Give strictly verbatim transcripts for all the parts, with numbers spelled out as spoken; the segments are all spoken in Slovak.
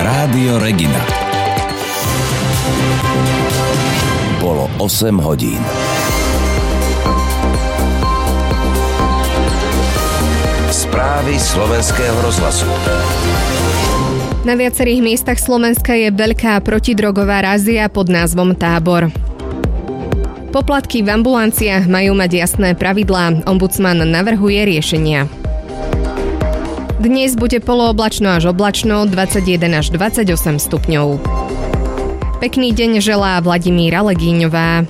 Rádio Regina. Bolo osem hodín. Správy slovenského rozhlasu. Na viacerých miestach Slovenska je veľká protidrogová razia pod názvom Tábor. Poplatky v ambulanciách majú mať jasné pravidlá. Ombudsman navrhuje riešenia. Dnes bude polooblačno až oblačno, dvadsaťjeden až dvadsaťosem stupňov. Pekný deň želá Vladimíra Legíňová.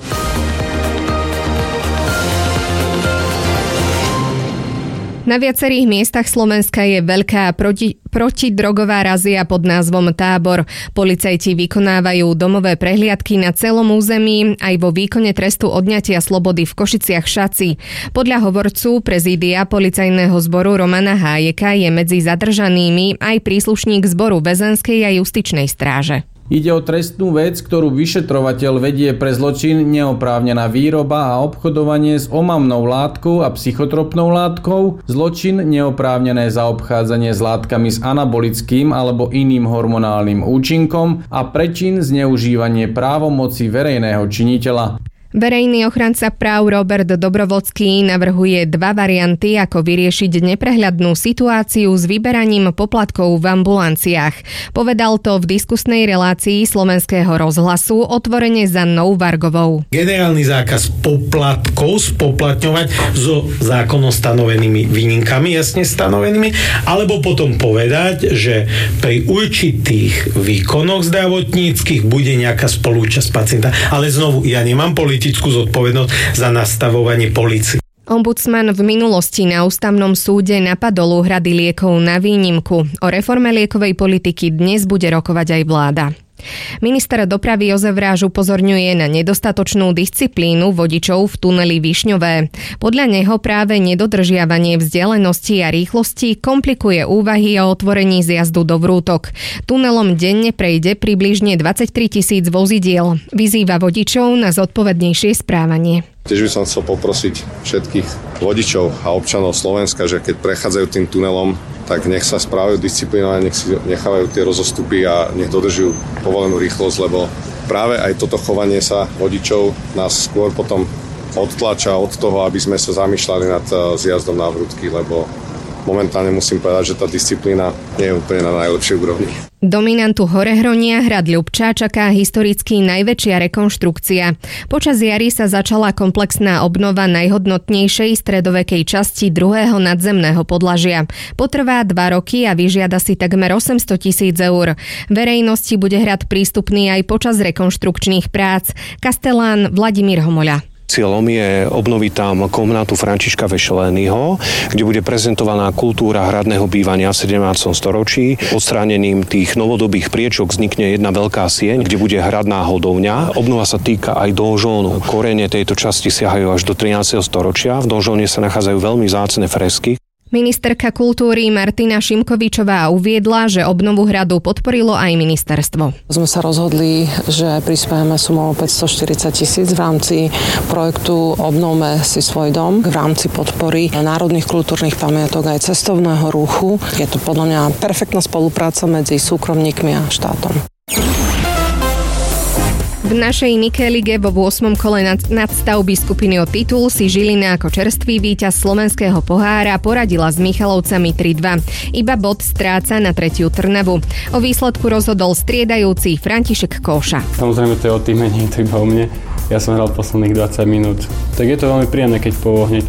Na viacerých miestach Slovenska je veľká proti, protidrogová razia pod názvom Tábor. Policajti vykonávajú domové prehliadky na celom území aj vo výkone trestu odňatia slobody v Košiciach Šaci. Podľa hovorcu prezídia policajného zboru Romana Hájeka je medzi zadržanými aj príslušník zboru väzenskej a justičnej stráže. Ide o trestnú vec, ktorú vyšetrovateľ vedie pre zločin neoprávnená výroba a obchodovanie s omamnou látkou a psychotropnou látkou, zločin neoprávnené zaobchádzanie s látkami s anabolickým alebo iným hormonálnym účinkom a prečin zneužívanie právomoci verejného činiteľa. Verejný ochranca práv Robert Dobrovodský navrhuje dva varianty, ako vyriešiť neprehľadnú situáciu s vyberaním poplatkov v ambulanciách. Povedal to v diskusnej relácii Slovenského rozhlasu otvorene za Annou Vargovou. Generálny zákaz poplatkov spoplatňovať so zákonom stanovenými výnimkami, jasne stanovenými, alebo potom povedať, že pri určitých výkonoch zdravotníckych bude nejaká spolúčasť pacienta. Ale znovu, ja nemám politiku politickú zodpovednosť za nastavovanie polície. Ombudsman v minulosti na ústavnom súde napadol úhrady liekov na výnimku. O reforme liekovej politiky dnes bude rokovať aj vláda. Minister dopravy Jozef Ráž upozorňuje na nedostatočnú disciplínu vodičov v tuneli Višňové. Podľa neho práve nedodržiavanie vzdialenosti a rýchlosti komplikuje úvahy o otvorení zjazdu do Vrútok. Tunelom denne prejde približne dvadsaťtri tisíc vozidiel. Vyzýva vodičov na zodpovednejšie správanie. Tiež by som chcel poprosiť všetkých vodičov a občanov Slovenska, že keď prechádzajú tým tunelom, tak nech sa správajú disciplinovane, nech si nechávajú tie rozostupy a nech dodržujú povolenú rýchlosť, lebo práve aj toto chovanie sa vodičov nás skôr potom odtlača od toho, aby sme sa zamýšľali nad zjazdom na Vrútky, lebo momentálne musím povedať, že tá disciplína nie je úplne na najlepšej úrovni. Dominantu Horehronia hrad Ľubča čaká historicky najväčšia rekonštrukcia. Počas jary sa začala komplexná obnova najhodnotnejšej stredovekej časti druhého nadzemného podlažia. Potrvá dva roky a vyžiada si takmer osemsto tisíc eur. Verejnosti bude hrad prístupný aj počas rekonštrukčných prác. Kastelán Vladimír Homoľa. Cieľom je obnoviť tam komnátu Františka Vešeleného, kde bude prezentovaná kultúra hradného bývania v sedemnástom storočí. Odstránením tých novodobých priečok vznikne jedna veľká sieň, kde bude hradná hodovňa. Obnova sa týka aj donžónu. Korene tejto časti siahajú až do trinásteho storočia. V donžóne sa nachádzajú veľmi vzácne fresky. Ministerka kultúry Martina Šimkovičová uviedla, že obnovu hradu podporilo aj ministerstvo. Sme sa rozhodli, že prispiejeme sumou päťstoštyridsať tisíc v rámci projektu Obnovme si svoj dom v rámci podpory národných kultúrnych pamiatok aj cestovného ruchu. Je to podľa mňa perfektná spolupráca medzi súkromníkmi a štátom. V našej Nike lige vo ôsmom kole nadstavby skupiny o titul si Žilina ako čerstvý víťaz slovenského pohára poradila s Michalovcami tri dva. Iba bod stráca na tretiu Trnavu. O výsledku rozhodol striedajúci František Kóša. Samozrejme to je o týme, nie je to iba o mne. Ja som hral posledných dvadsať minút. Tak je to veľmi príjemné, keď po hneď